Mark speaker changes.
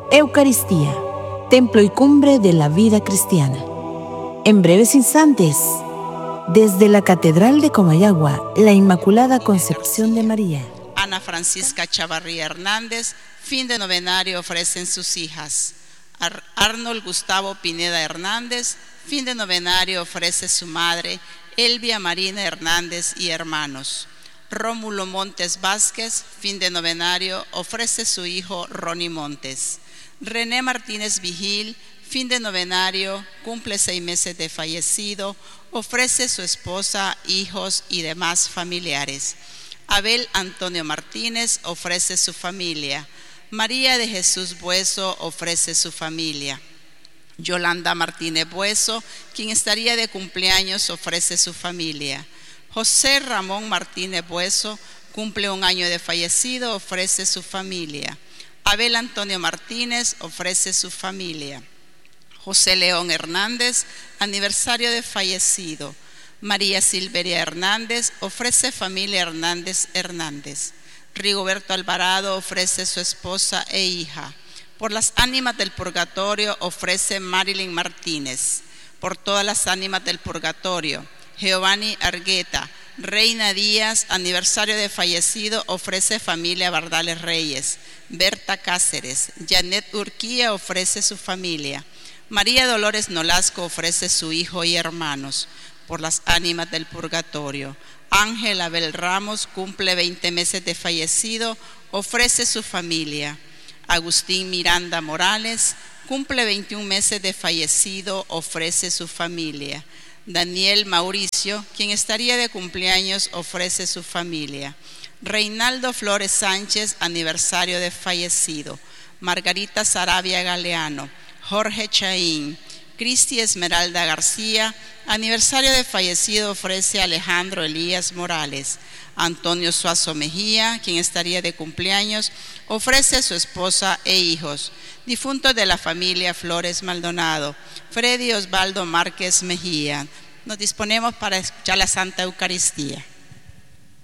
Speaker 1: Eucaristía, templo y cumbre de la vida cristiana. En breves instantes, desde la Catedral de Comayagua, la Inmaculada Concepción de María.
Speaker 2: Ana Francisca Chavarría Hernández, fin de novenario ofrecen sus hijas. Arnold Gustavo Pineda Hernández, fin de novenario ofrece su madre, Elvia Marina Hernández y hermanos. Rómulo Montes Vázquez, fin de novenario, ofrece su hijo Ronnie Montes. René Martínez Vigil, fin de novenario, cumple 6 meses de fallecido, ofrece su esposa, hijos y demás familiares. Abel Antonio Martínez ofrece su familia. María de Jesús Bueso ofrece su familia. Yolanda Martínez Bueso, quien estaría de cumpleaños, ofrece su familia. José Ramón Martínez Bueso, cumple 1 año de fallecido, ofrece su familia. Abel Antonio Martínez ofrece su familia. José León Hernández, aniversario de fallecido. María Silveria Hernández ofrece familia Hernández Hernández. Rigoberto Alvarado ofrece su esposa e hija. Por las ánimas del purgatorio ofrece Marilyn Martínez. Por todas las ánimas del purgatorio, Giovanni Argueta. Reina Díaz, aniversario de fallecido, ofrece familia Bardales Reyes. Berta Cáceres. Janet Urquía ofrece su familia. María Dolores Nolasco ofrece su hijo y hermanos. Por las ánimas del purgatorio, Ángel Abel Ramos, cumple 20 meses de fallecido, ofrece su familia. Agustín Miranda Morales, cumple 21 meses de fallecido, ofrece su familia. Daniel Mauricio, quien estaría de cumpleaños, ofrece su familia. Reinaldo Flores Sánchez, aniversario de fallecido. Margarita Sarabia Galeano. Jorge Chaín. Cristi Esmeralda García, aniversario de fallecido, ofrece Alejandro Elías Morales. Antonio Suazo Mejía, quien estaría de cumpleaños, ofrece a su esposa e hijos. Difuntos de la familia Flores Maldonado. Freddy Osvaldo Márquez Mejía. Nos disponemos para escuchar la Santa Eucaristía.